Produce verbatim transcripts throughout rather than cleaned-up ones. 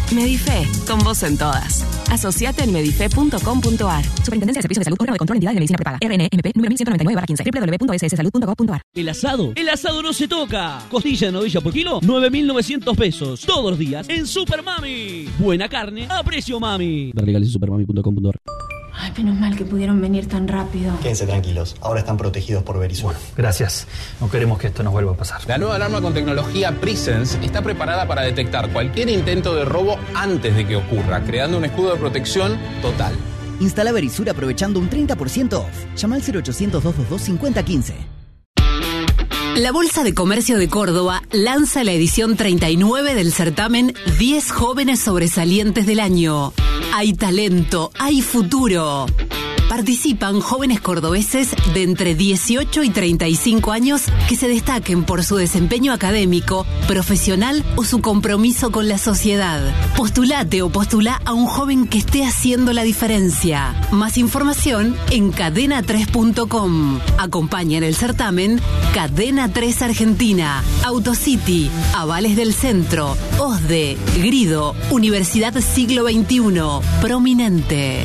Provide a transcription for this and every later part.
Medife, con vos en todas. Asociate en medife punto com punto ar. Superintendencia de Servicios de Salud, órgano de control de entidades de medicina prepaga. R N M P número mil ciento noventa y nueve barra quince. doble u doble u doble u punto s s salud punto gov punto ar. El asado, el asado no se toca. Costilla de novilla por kilo, nueve mil novecientos pesos. Todos los días en Super Mami. Buena carne a precio mami. Legales en supermami punto com punto ar. Ay, menos mal que pudieron venir tan rápido. Quédense tranquilos, ahora están protegidos por Verisur. Gracias, no queremos que esto nos vuelva a pasar. La nueva alarma con tecnología Presence está preparada para detectar cualquier intento de robo antes de que ocurra, creando un escudo de protección total. Instala Verisur aprovechando un treinta por ciento off. Llama al cero ochocientos, doscientos veintidós, cincuenta quince. La Bolsa de Comercio de Córdoba lanza la edición treinta y nueve del certamen diez jóvenes sobresalientes del año. Hay talento, hay futuro. Participan jóvenes cordobeses de entre dieciocho y treinta y cinco años que se destaquen por su desempeño académico, profesional o su compromiso con la sociedad. Postulate o postula a un joven que esté haciendo la diferencia. Más información en cadena tres punto com. Acompañan el certamen Cadena tres Argentina, Autocity, Avales del Centro, O S D E, Grido, Universidad Siglo veintiuno, Prominente.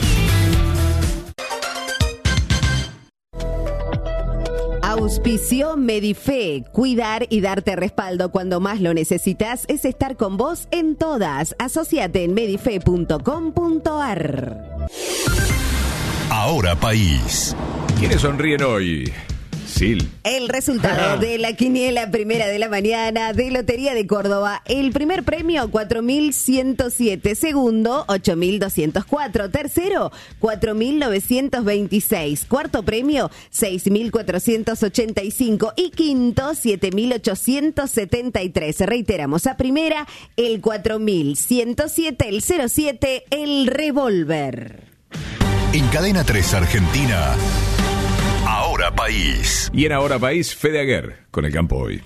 Auspicio Medife. Cuidar y darte respaldo cuando más lo necesitas es estar con vos en todas. Asociate en medife punto com punto ar. Ahora País. ¿Quiénes sonríen hoy? Sil. El resultado de la quiniela primera de la mañana de Lotería de Córdoba. El primer premio, cuatro mil ciento siete. Segundo, ocho mil doscientos cuatro. Tercero, cuatro mil novecientos veintiséis. Cuarto premio, seis mil cuatrocientos ochenta y cinco. Y quinto, siete mil ochocientos setenta y tres. Reiteramos, a primera, el cuatro mil ciento siete, el cero siete, el revólver. En Cadena tres Argentina, Ahora País. Y en Ahora País, Fede Aguer, con el campo hoy.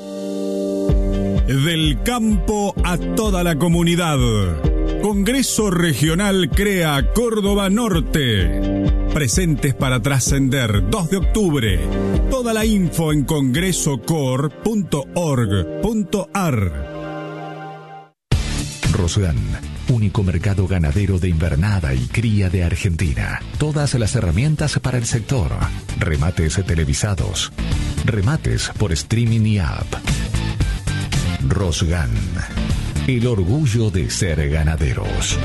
Del campo a toda la comunidad. Congreso Regional Crea Córdoba Norte. Presentes para trascender, dos de octubre. Toda la info en congreso cor punto org punto ar. Rosgan, único mercado ganadero de invernada y cría de Argentina. Todas las herramientas para el sector. Remates televisados. Remates por streaming y app. Rosgan, el orgullo de ser ganaderos.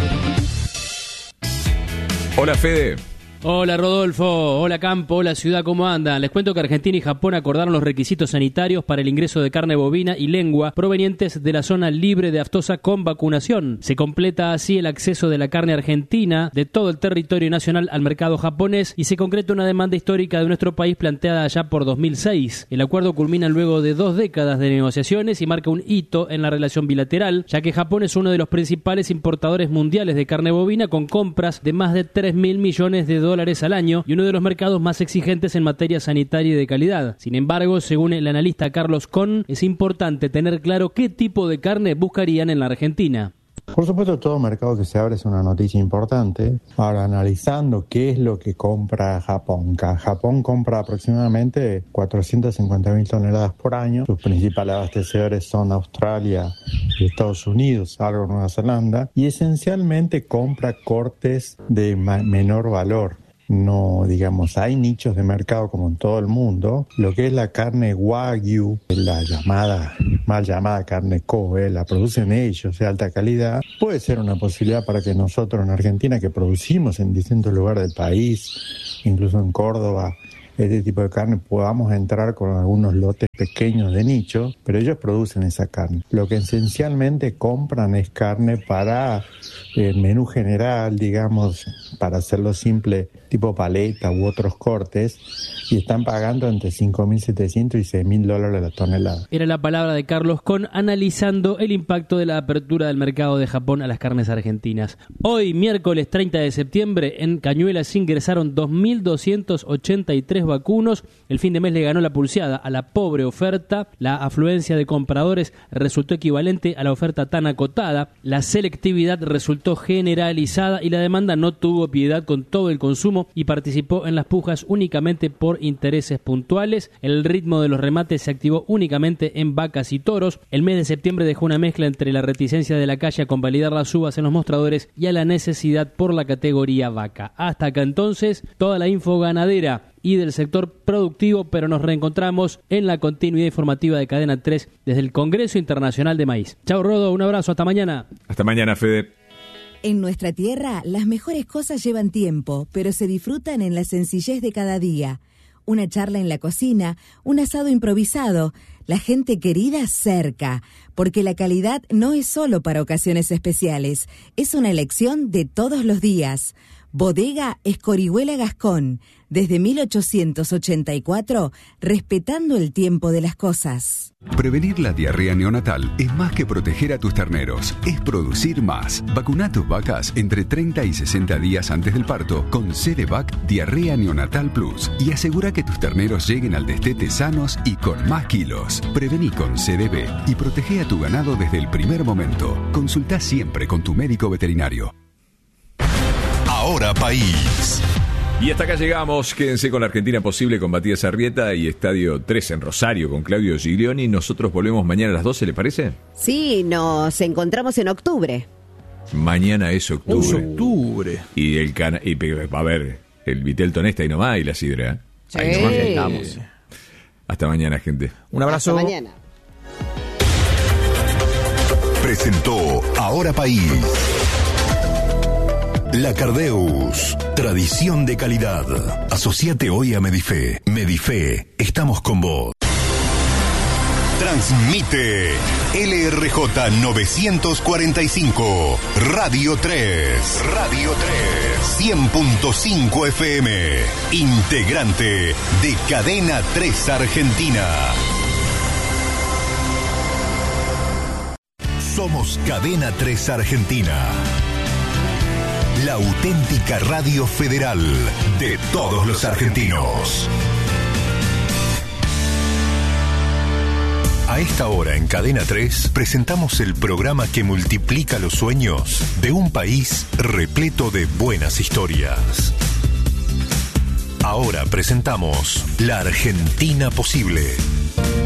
Hola, Fede. Hola Rodolfo, hola Campo, hola Ciudad, ¿cómo andan? Les cuento que Argentina y Japón acordaron los requisitos sanitarios para el ingreso de carne bovina y lengua provenientes de la zona libre de aftosa con vacunación. Se completa así el acceso de la carne argentina de todo el territorio nacional al mercado japonés y se concreta una demanda histórica de nuestro país planteada allá por dos mil seis. El acuerdo culmina luego de dos décadas de negociaciones y marca un hito en la relación bilateral, ya que Japón es uno de los principales importadores mundiales de carne bovina con compras de más de tres mil millones de dólares dólares al año y uno de los mercados más exigentes en materia sanitaria y de calidad. Sin embargo, según el analista Carlos Con, es importante tener claro qué tipo de carne buscarían en la Argentina. Por supuesto, todo mercado que se abre es una noticia importante. Ahora, analizando qué es lo que compra Japón. Japón compra aproximadamente cuatrocientas cincuenta mil toneladas por año. Sus principales abastecedores son Australia y Estados Unidos, algo Nueva Zelanda. Y esencialmente compra cortes de ma- menor valor. No, digamos, hay nichos de mercado como en todo el mundo. Lo que es la carne Wagyu, la llamada, mal llamada carne Kobe, la producen ellos de alta calidad. Puede ser una posibilidad para que nosotros en Argentina, que producimos en distintos lugares del país, incluso en Córdoba, este tipo de carne, podamos entrar con algunos lotes pequeños de nicho, pero ellos producen esa carne. Lo que esencialmente compran es carne para el menú general, digamos, para hacerlo simple, tipo paleta u otros cortes, y están pagando entre cinco mil setecientos y seis mil dólares la tonelada. Era la palabra de Carlos Con analizando el impacto de la apertura del mercado de Japón a las carnes argentinas. Hoy, miércoles treinta de septiembre, en Cañuelas ingresaron dos mil doscientos ochenta y tres vacunos. El fin de mes le ganó la pulseada a la pobre oferta, la afluencia de compradores resultó equivalente a la oferta tan acotada, la selectividad resultó generalizada y la demanda no tuvo piedad con todo el consumo y participó en las pujas únicamente por intereses puntuales. El ritmo de los remates se activó únicamente en vacas y toros. El mes de septiembre dejó una mezcla entre la reticencia de la calle a convalidar las uvas en los mostradores y a la necesidad por la categoría vaca. Hasta acá entonces toda la info ganadera y del sector productivo, pero nos reencontramos en la continuidad informativa de Cadena tres desde el Congreso Internacional de Maíz. Chao Rodo, un abrazo, hasta mañana. Hasta mañana, Fede. En nuestra tierra, las mejores cosas llevan tiempo, pero se disfrutan en la sencillez de cada día. Una charla en la cocina, un asado improvisado, la gente querida cerca, porque la calidad no es solo para ocasiones especiales, es una elección de todos los días. Bodega Escorihuela Gascón, desde mil ochocientos ochenta y cuatro, respetando el tiempo de las cosas. Prevenir la diarrea neonatal es más que proteger a tus terneros, es producir más. Vacuna a tus vacas entre treinta y sesenta días antes del parto con Cedevac Diarrea Neonatal Plus y asegura que tus terneros lleguen al destete sanos y con más kilos. Prevení con C D B y protege a tu ganado desde el primer momento. Consulta siempre con tu médico veterinario. Ahora País. Y hasta acá llegamos. Quédense con la Argentina Posible con Matías Arrieta y Estadio tres en Rosario con Claudio Giglioni. Nosotros volvemos mañana a las doce, ¿le parece? Sí, nos encontramos en octubre. Mañana es octubre. Es octubre. Y el cana y va a haber el Vitelton está ahí nomás y la sidra. Sí. Ahí nomás llegamos. Hasta mañana, gente. Un abrazo. Hasta mañana. Presentó Ahora País. La Cardeus, tradición de calidad. Asociate hoy a Medife. Medife, estamos con vos. Transmite L R J novecientos cuarenta y cinco, Radio tres. Radio tres. cien punto cinco F M. Integrante de Cadena tres Argentina. Somos Cadena tres Argentina. La auténtica radio federal de todos los argentinos. A esta hora en Cadena tres presentamos el programa que multiplica los sueños de un país repleto de buenas historias. Ahora presentamos La Argentina Posible.